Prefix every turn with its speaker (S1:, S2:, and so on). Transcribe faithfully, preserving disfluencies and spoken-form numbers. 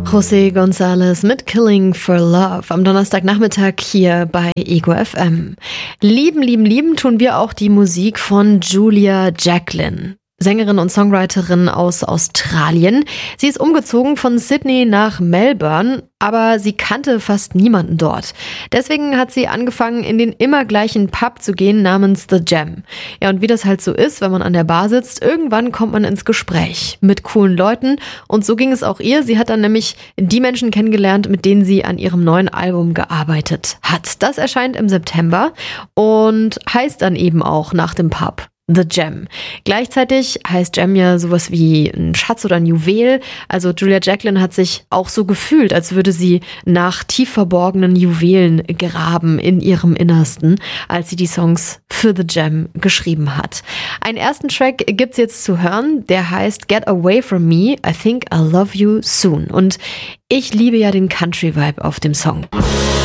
S1: José González mit Killing for Love am Donnerstagnachmittag hier bei Ego F M. Lieben, lieben, lieben tun wir auch die Musik von Julia Jacklin. Sängerin und Songwriterin aus Australien. Sie ist umgezogen von Sydney nach Melbourne, aber sie kannte fast niemanden dort. Deswegen hat sie angefangen, in den immer gleichen Pub zu gehen namens The Jam. Ja, und wie das halt so ist, wenn man an der Bar sitzt, irgendwann kommt man ins Gespräch mit coolen Leuten. Und so ging es auch ihr. Sie hat dann nämlich die Menschen kennengelernt, mit denen sie an ihrem neuen Album gearbeitet hat. Das erscheint im September und heißt dann eben auch nach dem Pub The Jam. Gleichzeitig heißt Jam ja sowas wie ein Schatz oder ein Juwel. Also Julia Jacklin hat sich auch so gefühlt, als würde sie nach tief verborgenen Juwelen graben in ihrem Innersten, als sie die Songs für The Jam geschrieben hat. Einen ersten Track gibt's jetzt zu hören, der heißt Get Away From Me, I Think I'll Love You Soon. Und ich liebe ja den Country-Vibe auf dem Song.